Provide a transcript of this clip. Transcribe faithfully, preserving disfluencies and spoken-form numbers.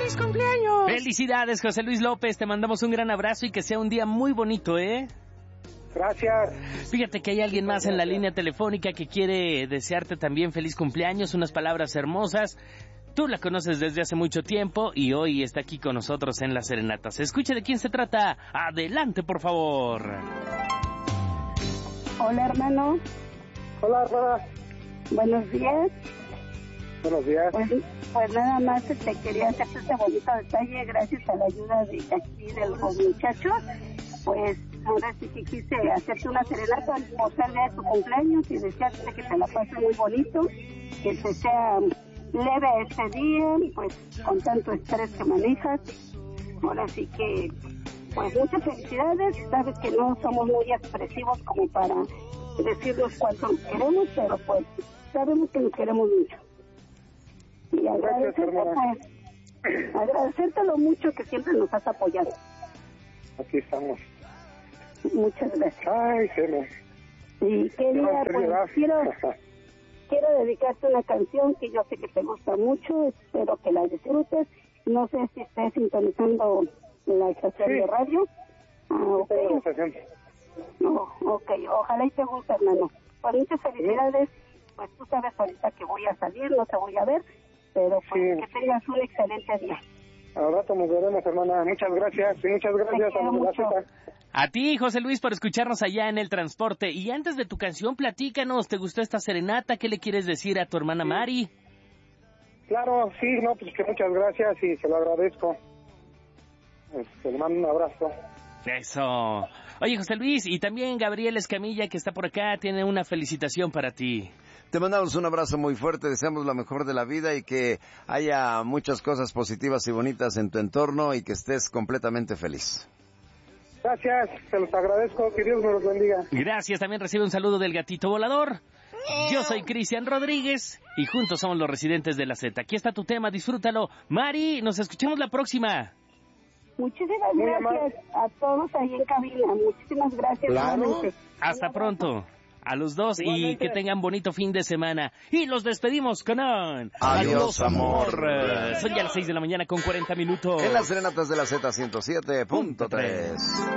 ¡Feliz cumpleaños! Felicidades, José Luis López, te mandamos un gran abrazo y que sea un día muy bonito, ¿eh? Gracias. Fíjate que hay alguien más en la línea telefónica que quiere desearte también feliz cumpleaños, unas palabras hermosas. Tú la conoces desde hace mucho tiempo y hoy está aquí con nosotros en Las Serenatas. Escuche de quién se trata. Adelante, por favor. Hola, hermano. Hola, hermana. Buenos días. Buenos días. Pues, pues nada más te quería hacer este bonito detalle gracias a la ayuda de aquí de los muchachos. Pues ahora sí que quise hacerte una serenata por ser de tu cumpleaños y desearte que te la pases muy bonito, que te sea leve este día, pues con tanto estrés que manejas. Ahora sí que, pues muchas felicidades. Sabes que no somos muy expresivos como para decirnos cuánto nos queremos, pero pues sabemos que nos queremos mucho. Y agradecerte, pues, agradecerte lo mucho que siempre nos has apoyado. Aquí estamos. Muchas gracias. Ay, se me... Y quería, pues, quiero, quiero dedicarte una canción que yo sé que te gusta mucho, espero que la disfrutes. No sé si estés sintonizando la estación sí. de radio. Ah, ok. No, ok, ojalá y te guste, hermano. Pues muchas felicidades. Pues tú sabes ahorita que voy a salir, no te voy a ver, pero pues sí. Que tengas un excelente día. Al rato nos veremos, hermana. Muchas gracias y muchas gracias a la cita. A ti, José Luis, por escucharnos allá en el transporte. Y antes de tu canción, platícanos, ¿te gustó esta serenata? ¿Qué le quieres decir a tu hermana sí. Mari? Claro, sí, no, pues que muchas gracias y se lo agradezco. Este, le mando un abrazo. Eso. Oye, José Luis, y también Gabriel Escamilla, que está por acá, tiene una felicitación para ti. Te mandamos un abrazo muy fuerte, deseamos lo mejor de la vida y que haya muchas cosas positivas y bonitas en tu entorno y que estés completamente feliz. Gracias, se los agradezco, que Dios me los bendiga. Gracias, también recibe un saludo del gatito volador. Yo soy Cristian Rodríguez y juntos somos los residentes de la Z. Aquí está tu tema, disfrútalo. Mari, nos escuchamos la próxima. Muchísimas Muy gracias amable. A todos ahí en cabina. Muchísimas gracias. Claro. Hasta pronto. A los dos. Igualmente. Y que tengan bonito fin de semana. Y los despedimos con un... Adiós, amor. Son ya las seis de la mañana con cuarenta minutos. En las Serenatas de la Z ciento siete punto tres.